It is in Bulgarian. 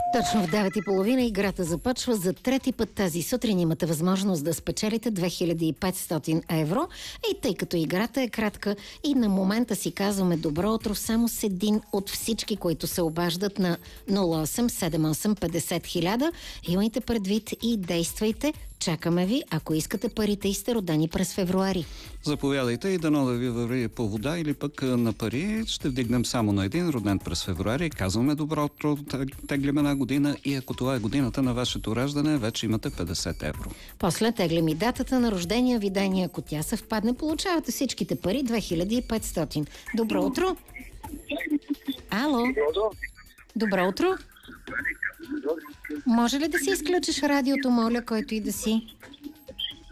Точно в 9:30 играта започва. За трети път тази сутрин имате възможност да спечелите 2500 евро. И тъй като играта е кратка и на момента си казваме добро утро само с един от всички, които се обаждат на 0878 50 000, имайте предвид и действайте. Чакаме ви, ако искате парите и сте родени през февруари. Заповядайте и дано да ви върви по вода или пък на пари. Ще вдигнем само на един, роден през февруари. Казваме добро утро, теглим една година и ако това е годината на вашето раждане, вече имате 50 евро. После теглим и датата на рождения ви ден и ако тя съвпадне, получавате всичките пари 2500. Добро утро! Ало! Добро утро! Може ли да си изключиш радиото, моля, който и да си?